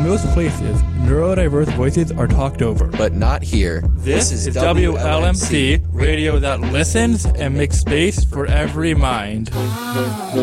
most places, neurodiverse voices are talked over. But not here. This is WLMC, radio that listens and makes space for every mind.